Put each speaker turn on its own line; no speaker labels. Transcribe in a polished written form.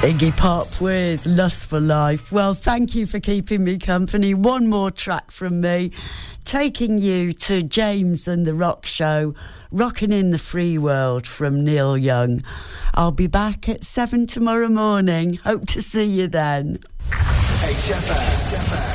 Iggy Pop with Lust for Life. Well, thank you for keeping me company. One more track from me, taking you to James and the Rock Show, Rockin' in the Free World from Neil Young. I'll be back at 7 tomorrow morning. Hope to see you then. HFM.